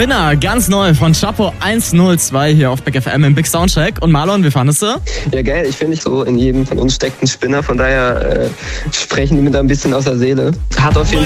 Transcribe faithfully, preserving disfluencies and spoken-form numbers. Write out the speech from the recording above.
Spinner, ganz neu von Chapo eins null zwei hier auf Big F M im Big Soundcheck. Und Marlon, wie fandest du? Ja, geil. Ich finde, so in jedem von uns steckt ein Spinner. Von daher äh, sprechen die mir da ein bisschen aus der Seele. Hat auf jeden